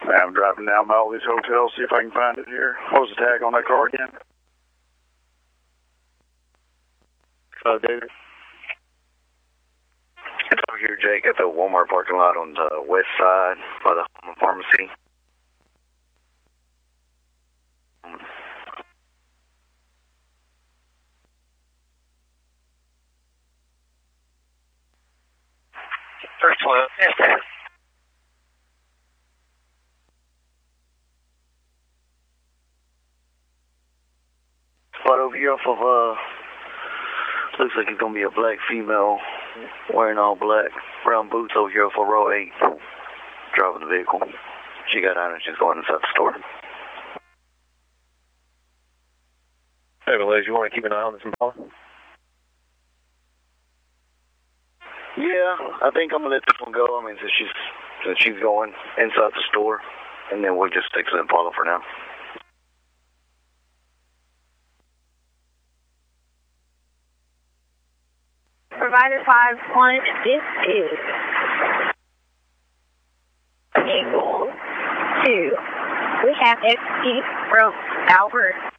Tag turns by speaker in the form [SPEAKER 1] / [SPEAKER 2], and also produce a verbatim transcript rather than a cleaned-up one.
[SPEAKER 1] I'm driving down by all these hotels, see if I can find it here. What was the tag on that car again?
[SPEAKER 2] Uh, David. It's over here, Jake, at the Walmart parking lot on the west side by the Home Pharmacy. First one, yes, sir. Spot over here off of, uh, looks like it's going to be a black female wearing all black, brown boots over here off of row eight, driving the vehicle. She got out and she's going inside the store.
[SPEAKER 3] Hey, Liz, you want to keep an eye on this Impala?
[SPEAKER 2] Yeah, I think I'm going to let this one go. I mean, since she's, since she's going inside the store, and then we'll just stick to the Impala for now.
[SPEAKER 4] Provider five one, this is Eagle two. We have X P from Albert.